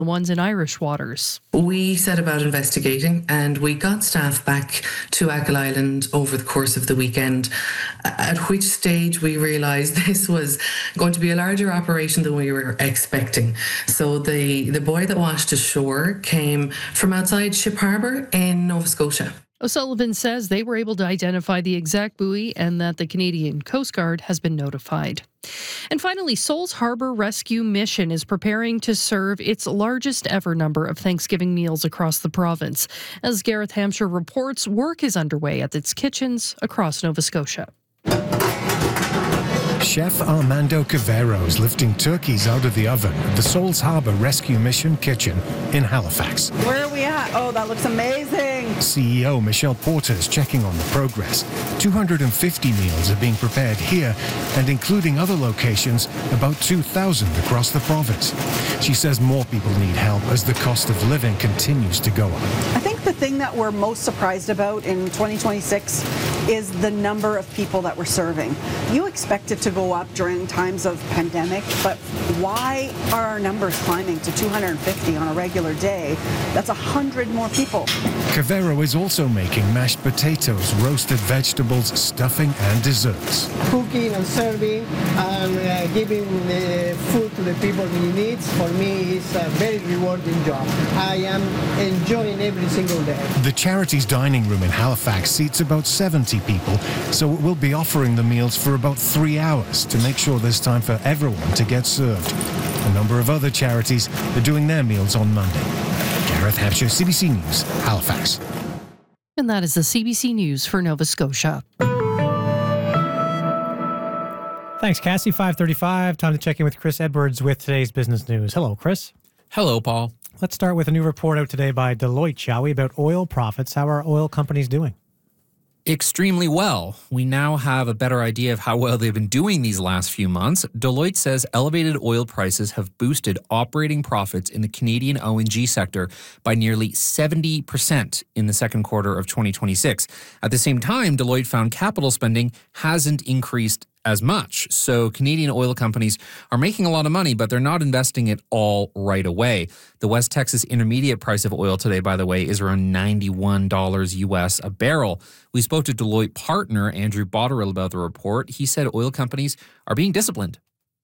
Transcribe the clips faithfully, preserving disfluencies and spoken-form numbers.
the ones in Irish waters. We set about investigating and we got staff back to Achill Island over the course of the weekend, at which stage we realised this was going to be a larger operation than we were expecting. So the, the boy that washed ashore came from outside Ship Harbour in Nova Scotia. O'Sullivan says they were able to identify the exact buoy and that the Canadian Coast Guard has been notified. And finally, Souls Harbor Rescue Mission is preparing to serve its largest ever number of Thanksgiving meals across the province. As Gareth Hampshire reports, work is underway at its kitchens across Nova Scotia. Chef Armando Cavero is lifting turkeys out of the oven at the Souls Harbor Rescue Mission kitchen in Halifax. Where are we at? Oh, that looks amazing. C E O Michelle Porter is checking on the progress. two hundred fifty meals are being prepared here, and including other locations, about two thousand across the province. She says more people need help as the cost of living continues to go up. I think the thing that we're most surprised about in twenty twenty-six is the number of people that we're serving. You expect it to go up during times of pandemic, but why are our numbers climbing to two hundred fifty on a regular day? That's one hundred more people. Cavero is also making mashed potatoes, roasted vegetables, stuffing and desserts. Cooking and serving and uh, giving uh, food to the people he needs, for me, is a very rewarding job. I am enjoying every single day. The charity's dining room in Halifax seats about seventy people, so it will be offering the meals for about three hours to make sure there's time for everyone to get served. A number of other charities are doing their meals on Monday. Gareth Hampshire, C B C News, Halifax. And that is the C B C News for Nova Scotia. Thanks, Cassie. five thirty-five. Time to check in with Chris Edwards with today's business news. Hello, Chris. Hello, Paul. Let's start with a new report out today by Deloitte, shall we, about oil profits. How are oil companies doing? Extremely well. We now have a better idea of how well they've been doing these last few months. Deloitte says elevated oil prices have boosted operating profits in the Canadian O and G sector by nearly seventy percent in the second quarter of twenty twenty-six. At the same time, Deloitte found capital spending hasn't increased as much. So Canadian oil companies are making a lot of money, but they're not investing it all right away. The West Texas Intermediate price of oil today, by the way, is around ninety-one dollars U S a barrel. We spoke to Deloitte partner Andrew Botterill about the report. He said oil companies are being disciplined.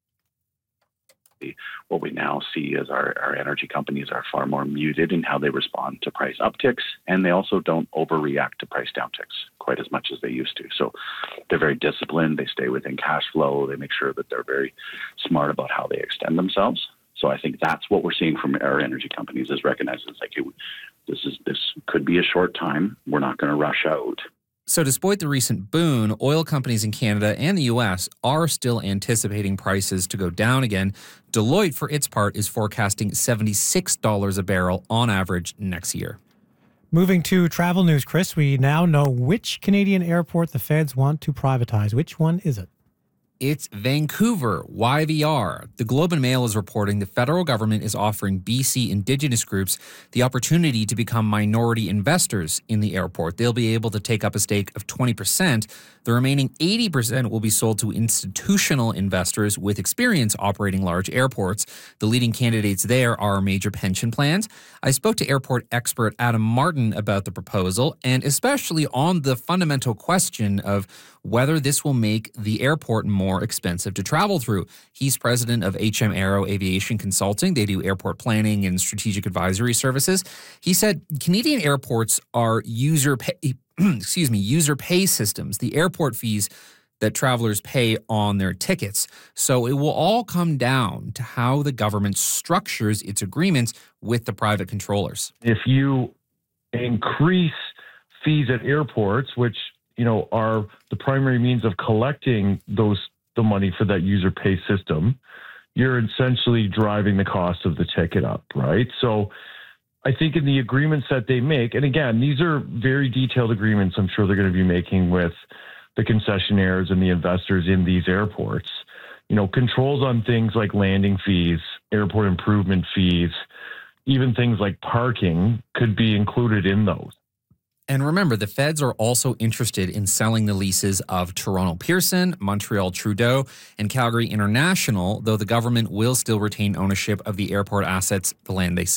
What we now see is our, our energy companies are far more muted in how they respond to price upticks, and they also don't overreact to price downticks quite as much as they used to. So they're very disciplined. They stay within cash flow. They make sure that they're very smart about how they extend themselves. So I think that's what we're seeing from our energy companies, is recognizing it's like, hey, this is this could be a short time. We're not going to rush out. So despite the recent boon, oil companies in Canada and the U S are still anticipating prices to go down again. Deloitte, for its part, is forecasting seventy-six dollars a barrel on average next year. Moving to travel news, Chris, we now know which Canadian airport the feds want to privatize. Which one is it? It's Vancouver, Y V R. The Globe and Mail is reporting the federal government is offering B C Indigenous groups the opportunity to become minority investors in the airport. They'll be able to take up a stake of twenty percent. The remaining eighty percent will be sold to institutional investors with experience operating large airports. The leading candidates there are major pension plans. I spoke to airport expert Adam Martin about the proposal, and especially on the fundamental question of whether this will make the airport more expensive to travel through. He's president of H M Aero Aviation Consulting. They do airport planning and strategic advisory services. He said Canadian airports are user pay, excuse me, user pay systems, the airport fees that travelers pay on their tickets. So it will all come down to how the government structures its agreements with the private controllers. If you increase fees at airports, which you know, are the primary means of collecting those the money for that user pay system, you're essentially driving the cost of the ticket up, right? So I think in the agreements that they make, and again, these are very detailed agreements I'm sure they're going to be making with the concessionaires and the investors in these airports, you know, controls on things like landing fees, airport improvement fees, even things like parking could be included in those. And remember, the feds are also interested in selling the leases of Toronto Pearson, Montreal Trudeau, and Calgary International, though the government will still retain ownership of the airport assets, the land they